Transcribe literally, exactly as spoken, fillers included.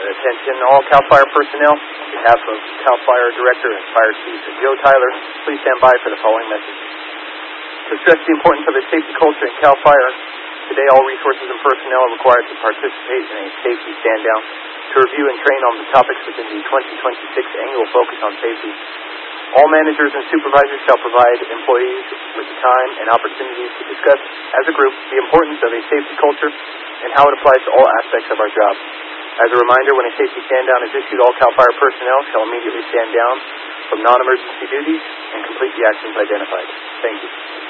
Attention all CAL FIRE personnel. On behalf of CAL FIRE Director and Fire Chief Joe Tyler, please stand by for the following message. To stress the importance of a safety culture in CAL FIRE, today all resources and personnel are required to participate in a safety stand-down to review and train on the topics within the twenty twenty-six annual focus on safety. All managers and supervisors shall provide employees with the time and opportunities to discuss, as a group, the importance of a safety culture and how it applies to all aspects of our job. As a reminder, when a safety stand-down is issued, all CAL FIRE personnel shall immediately stand down from non-emergency duties and complete the actions identified. Thank you.